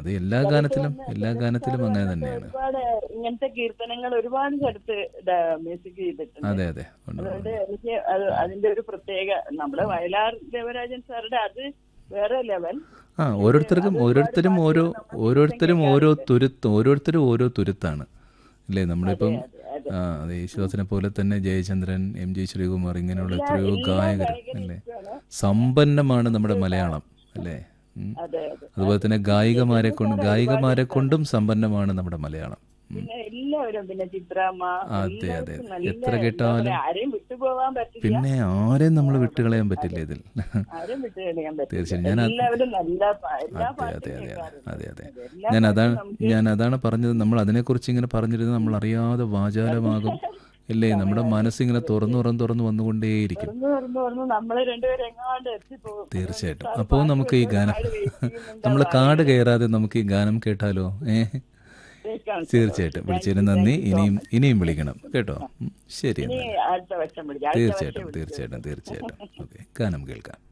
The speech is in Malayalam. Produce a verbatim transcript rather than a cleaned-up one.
അത് എല്ലാ ഗാനത്തിലും എല്ലാ ഗാനത്തിലും അങ്ങനെ തന്നെയാണ്. ഒരുപാട് ഇങ്ങനത്തെ കീർത്തനങ്ങൾ ഒരുപാട് സ്ഥലത്ത് മ്യൂസിക് ചെയ്തിട്ടുണ്ട്. അതെ അതെ ഉണ്ട്, അതുകൊണ്ട് ഉണ്ട്. എനിക്ക് അത് അതിന്റെ ഒരു പ്രത്യേക നമ്മുടെ വയലാർ ദേവരാജൻ സാറുടെ അത് വേറെ ലെവൽ. ആ ഓരോരുത്തർക്കും ഓരോരുത്തരും ഓരോ ഓരോരുത്തരും ഓരോ തുരുത്ത് ഓരോരുത്തരും ഓരോ തുരുത്താണ് അല്ലേ. നമ്മളിപ്പം ആ അതെ യേശുദാസിനെ പോലെ തന്നെ ജയചന്ദ്രൻ, എം ജി ശ്രീകുമാർ ഇങ്ങനെയുള്ള എത്രയോ ഗായകർ അല്ലേ. സമ്പന്നമാണ് നമ്മുടെ മലയാളം അല്ലേ. ഉം. അതെ അതെ അതുപോലെ തന്നെ ഗായികമാരെ കൊണ്ട് ഗായികമാരെ കൊണ്ടും സമ്പന്നമാണ് നമ്മുടെ മലയാളം. പിന്നെ എല്ലാവരും പിന്നെ ചിത്രാമ്മ അതെ അതെ എല്ലാവർക്കും അതെ നല്ല എത്ര എന്താ കേട്ടാലും പറയാ, ആരെയും വിട്ടുപോകാൻ പറ്റില്ല, പിന്നെ ആരെയും നമ്മൾ വിട്ടുകളയാൻ പറ്റില്ല ഇതിൽ. ആരും വിട്ടുകളയാൻ പറ്റില്ല. തീർച്ചയായും ഞാൻ അത് എല്ലാവരും നല്ല പാ- എല്ലാ അതെ പാട്ടും അതെ അതെ കേൾക്കാറുണ്ട്. അതെ അതെ എല്ലാ ഞാൻ പാട്ടും അതാണ് നമുക്ക് ഞാൻ അതാണ് പറഞ്ഞത്. നമ്മൾ അതിനെക്കുറിച്ച് ഇങ്ങനെ പറഞ്ഞിരുന്നത് നമ്മൾ അറിയാതെ വാചാലമാകും അല്ലേ. നമ്മുടെ മനസ്സിങ്ങനെ തുറന്നു തുറന്ന് തുറന്ന് വന്നുകൊണ്ടേയിരിക്കും. തുറന്നു തുറന്നു തുറന്നു നമ്മള് രണ്ടുപേരും എങ്ങാണ്ട് എത്തിപ്പോകും. തീർച്ചയായിട്ടും. അതുകൊണ്ട് അപ്പോൾ പാട്ട് നമുക്ക് ഈ വെച്ച് ഗാനം ഒരുപാട് വെയിറ്റ് ചെയ്യുന്നുണ്ട്. നമ്മൾ കാട് കയറാതെ നമുക്ക് ഈ ഗാനം കേട്ടാലോ? ഏ കേൾക്കാം. തീർച്ചയായിട്ടും. വിളിച്ചതിന് നന്ദി. ഇനിയും ഇനിയും വിളിക്കണം കേട്ടോ. ഉം. ശരി ഇനി എന്നാൽ അടുത്ത വർഷം വിളിക്കാം. അടുത്ത വർഷം തീർച്ചയായിട്ടും വിളിക്കാം. തീർച്ചയായിട്ടും തീർച്ചയായിട്ടും ഓക്കെ ഗാനം കേൾക്കാം.